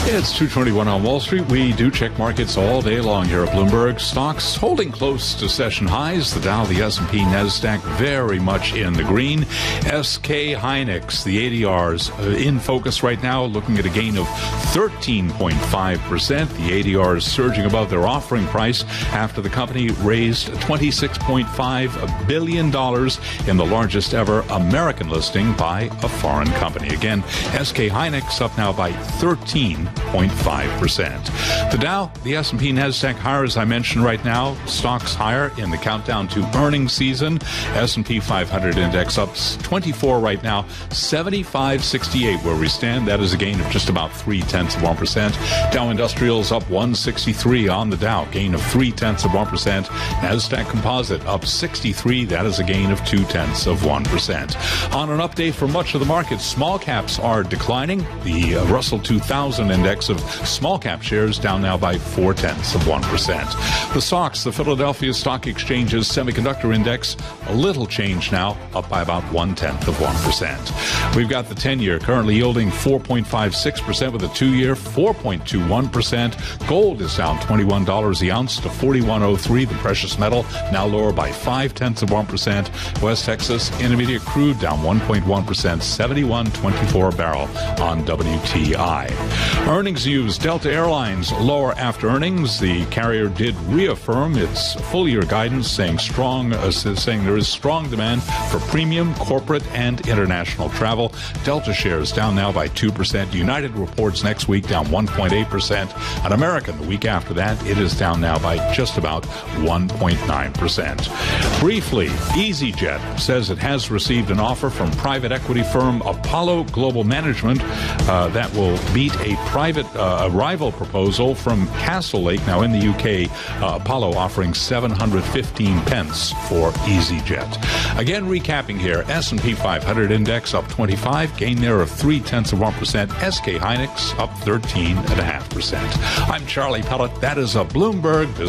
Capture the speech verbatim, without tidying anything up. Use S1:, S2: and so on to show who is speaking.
S1: It's two twenty-one on Wall Street. We do check markets all day long here at Bloomberg. Stocks holding close to session highs. The Dow, the S and P, NASDAQ very much in the green. S K Hynix, the A D Rs uh, in focus right now, looking at a gain of thirteen point five percent. The A D Rs surging above their offering price after the company raised twenty-six point five billion dollars in the largest ever American listing by a foreign company. Again, S K Hynix up now by thirteen point five percent. The Dow, the S and P, NASDAQ higher, as I mentioned right now. Stocks higher in the countdown to earnings season. S and P five hundred index up twenty-four right now, seventy-five sixty-eight where we stand. That is a gain of just about three-tenths of one percent. Dow Industrials up one sixty-three on the Dow, gain of three-tenths of one percent. NASDAQ Composite up sixty-three. That is a gain of two-tenths of one percent. On an update for much of the market, small caps are declining. The uh, Russell two thousand index of small cap shares down now by four tenths of one percent. The S O X, the Philadelphia Stock Exchange's semiconductor index, a little change now, up by about one tenth of one percent. We've got the ten-year currently yielding four point five six percent with a two-year four point two one percent. Gold is down twenty-one dollars the ounce to forty-one oh three. The precious metal now lower by five tenths of one percent. West Texas Intermediate crude down one point one percent, seventy-one twenty-four a barrel on W T I. Earnings news, Delta Airlines lower after earnings. The carrier did reaffirm its full-year guidance, saying strong, uh, saying there is strong demand for premium, corporate, and international travel. Delta shares down now by two percent. United reports next week down one point eight percent. And American the week after that, it is down now by just about one point nine percent. Briefly, EasyJet says it has received an offer from private equity firm Apollo Global Management uh, that will beat a private uh, rival proposal from Castlelake, now in the U K. Uh, Apollo offering seven hundred fifteen pence for EasyJet. Again, recapping here, S and P five hundred index up twenty-five, gain there of three-tenths of one percent. S K Hynix up thirteen point five percent. I'm Charlie Pellet. That is a Bloomberg Business